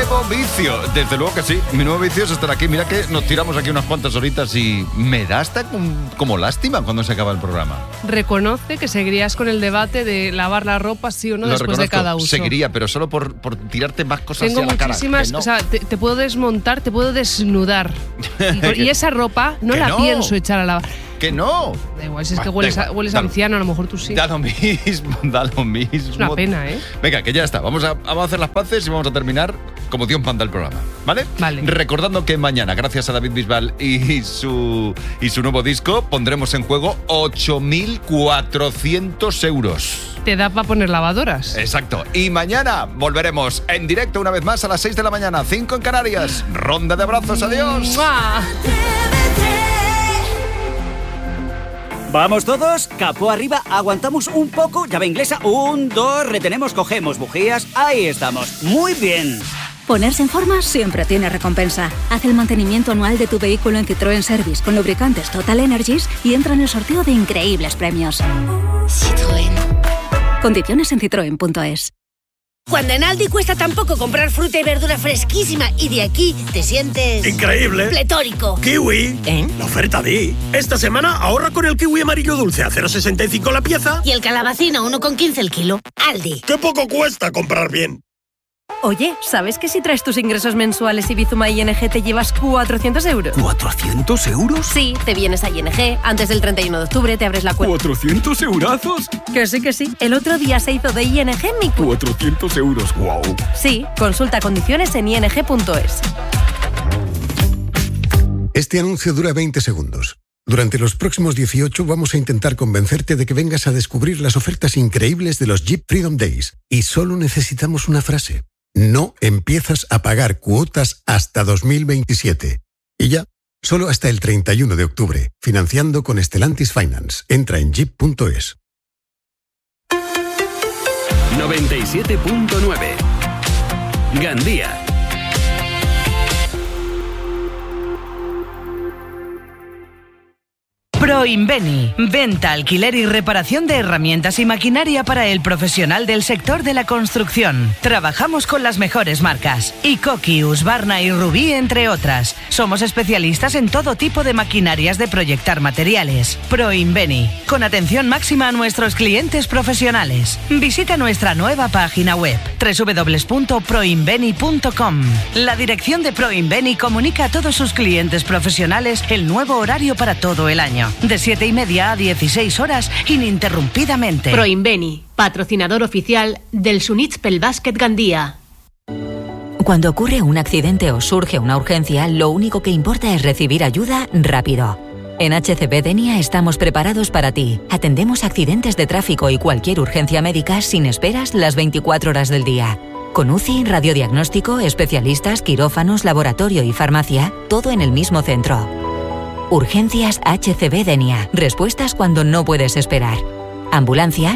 nuevo vicio. Desde luego que sí, mi nuevo vicio es estar aquí. Mira que nos tiramos aquí unas cuantas horitas y me da hasta como lástima cuando se acaba el programa. Reconoce que seguirías con el debate de lavar la ropa sí o no después de cada uso. Seguiría, pero solo por tirarte más cosas Tengo hacia la cara. muchísimas, o sea, te puedo desmontar, te puedo desnudar. Y esa ropa no la pienso echar a lavar. ¡Que no! Da igual, si es que hueles anciano, a lo mejor tú sí. Da lo mismo. Es una pena, ¿eh? Venga, que ya está. Vamos a hacer las paces y vamos a terminar como Dios manda el programa, ¿vale? Vale. Recordando que mañana, gracias a David Bisbal y su nuevo disco, pondremos en juego 8.400 euros. Te da para poner lavadoras. Exacto. Y mañana volveremos en directo una vez más a las 6 de la mañana, 5 en Canarias. Ronda de abrazos, adiós. ¡Mua! Vamos todos, capó arriba, aguantamos un poco, llave inglesa, 1, 2, retenemos, cogemos bujías, ahí estamos, muy bien. Ponerse en forma siempre tiene recompensa. Haz el mantenimiento anual de tu vehículo en Citroën Service con lubricantes Total Energies y entra en el sorteo de increíbles premios. Citroën. Condiciones en citroen.es. Cuando en Aldi cuesta tan poco comprar fruta y verdura fresquísima y de aquí te sientes... ¡increíble! ¡Pletórico! ¡Kiwi! La oferta Di. Esta semana ahorra con el kiwi amarillo dulce a 0,65 la pieza. Y el calabacín a 1,15 el kilo. Aldi. ¡Qué poco cuesta comprar bien! Oye, ¿sabes que si traes tus ingresos mensuales y Bizuma ING te llevas 400 euros? ¿400 euros? Sí, te vienes a ING, antes del 31 de octubre te abres la cuenta. ¿400 eurazos? Que sí. El otro día se hizo de ING mi cuenta. 400 euros, wow. Sí, consulta condiciones en ing.es. Este anuncio dura 20 segundos. Durante los próximos 18 vamos a intentar convencerte de que vengas a descubrir las ofertas increíbles de los Jeep Freedom Days. Y solo necesitamos una frase. No empiezas a pagar cuotas hasta 2027. Y ya, solo hasta el 31 de octubre, financiando con Stellantis Finance. Entra en jeep.es. 97.9 Gandía. Proinveni, venta, alquiler y reparación de herramientas y maquinaria para el profesional del sector de la construcción. Trabajamos con las mejores marcas, Ikoki, Husqvarna y Rubí, entre otras. Somos especialistas en todo tipo de maquinarias de proyectar materiales. Proinveni, con atención máxima a nuestros clientes profesionales. Visita nuestra nueva página web, www.proinveni.com. La dirección de Proinveni comunica a todos sus clientes profesionales el nuevo horario para todo el año. De 7:30 a 16 horas, ininterrumpidamente. Proinveni, patrocinador oficial del Sunitspel Basket Gandía. Cuando ocurre un accidente o surge una urgencia, lo único que importa es recibir ayuda rápido. En HCB Denia estamos preparados para ti. Atendemos accidentes de tráfico y cualquier urgencia médica sin esperas las 24 horas del día. Con UCI, radiodiagnóstico, especialistas, quirófanos, laboratorio y farmacia, todo en el mismo centro. Urgencias HCB Denia. Respuestas cuando no puedes esperar. Ambulancia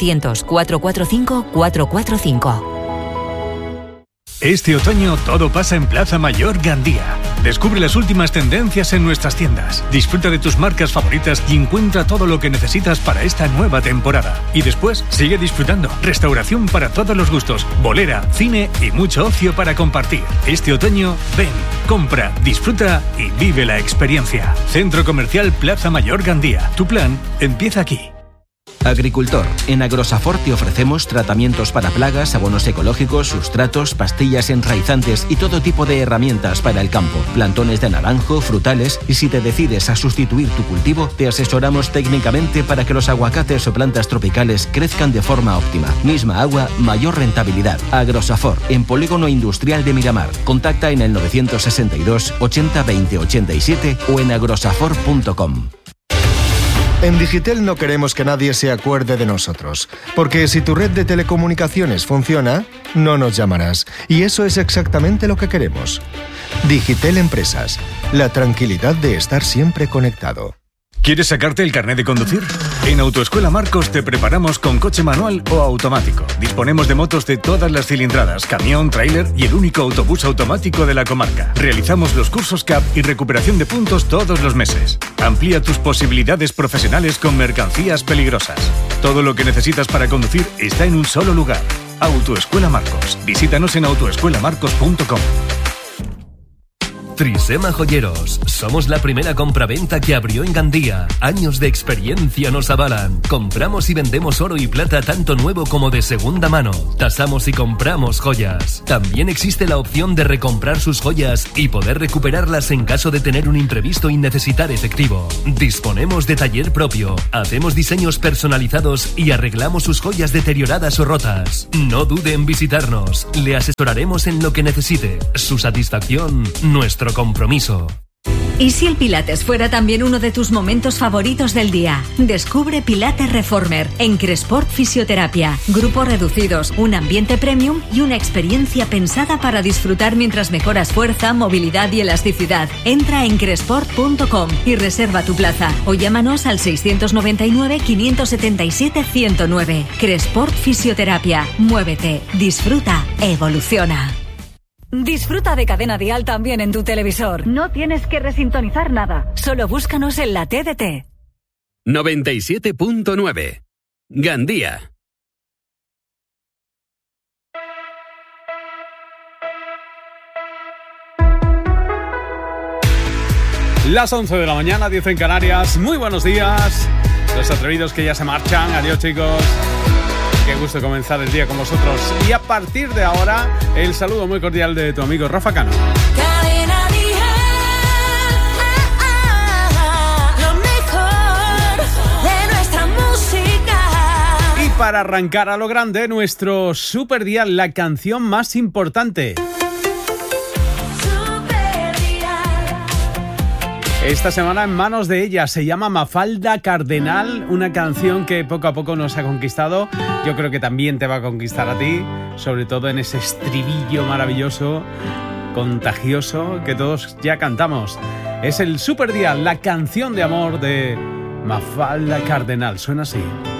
900-445-445. Este otoño todo pasa en Plaza Mayor Gandía. Descubre las últimas tendencias en nuestras tiendas. Disfruta de tus marcas favoritas y encuentra todo lo que necesitas para esta nueva temporada. Y después sigue disfrutando. Restauración para todos los gustos, bolera, cine y mucho ocio para compartir. Este otoño, ven, compra, disfruta y vive la experiencia. Centro Comercial Plaza Mayor Gandía. Tu plan empieza aquí. Agricultor, en Agrosafor te ofrecemos tratamientos para plagas, abonos ecológicos, sustratos, pastillas enraizantes y todo tipo de herramientas para el campo, plantones de naranjo, frutales, y si te decides a sustituir tu cultivo, te asesoramos técnicamente para que los aguacates o plantas tropicales crezcan de forma óptima. Misma agua, mayor rentabilidad. Agrosafor, en Polígono Industrial de Miramar. Contacta en el 962 80 20 87 o en agrosafor.com. En Digitel no queremos que nadie se acuerde de nosotros, porque si tu red de telecomunicaciones funciona, no nos llamarás. Y eso es exactamente lo que queremos. Digitel Empresas, la tranquilidad de estar siempre conectado. ¿Quieres sacarte el carnet de conducir? En Autoescuela Marcos te preparamos con coche manual o automático. Disponemos de motos de todas las cilindradas, camión, tráiler y el único autobús automático de la comarca. Realizamos los cursos CAP y recuperación de puntos todos los meses. Amplía tus posibilidades profesionales con mercancías peligrosas. Todo lo que necesitas para conducir está en un solo lugar. Autoescuela Marcos. Visítanos en autoescuelamarcos.com. Trisema Joyeros. Somos la primera compraventa que abrió en Gandía. Años de experiencia nos avalan. Compramos y vendemos oro y plata tanto nuevo como de segunda mano. Tasamos y compramos joyas. También existe la opción de recomprar sus joyas y poder recuperarlas en caso de tener un imprevisto y necesitar efectivo. Disponemos de taller propio. Hacemos diseños personalizados y arreglamos sus joyas deterioradas o rotas. No dude en visitarnos. Le asesoraremos en lo que necesite. Su satisfacción, nuestro compromiso. ¿Y si el Pilates fuera también uno de tus momentos favoritos del día? Descubre Pilates Reformer en Cresport Fisioterapia. Grupos reducidos, un ambiente premium y una experiencia pensada para disfrutar mientras mejoras fuerza, movilidad y elasticidad. Entra en cresport.com y reserva tu plaza o llámanos al 699 577 109. Cresport Fisioterapia. Muévete, disfruta, evoluciona. Disfruta de Cadena Dial también en tu televisor. No tienes que resintonizar nada. Solo búscanos en la TDT. 97.9 Gandía. Las 11 de la mañana, 10 en Canarias. Muy buenos días. Los atrevidos que ya se marchan. Adiós, chicos. Qué gusto comenzar el día con vosotros. Y a partir de ahora, el saludo muy cordial de tu amigo Rafa Cano. Cadena Dial, lo mejor de nuestra música. Y para arrancar a lo grande, nuestro Super Dial, la canción más importante. Esta semana en manos de ella, se llama Mafalda Cardenal, una canción que poco a poco nos ha conquistado. Yo creo que también te va a conquistar a ti, sobre todo en ese estribillo maravilloso, contagioso, que todos ya cantamos. Es el Super Dial, la canción de amor de Mafalda Cardenal. Suena así.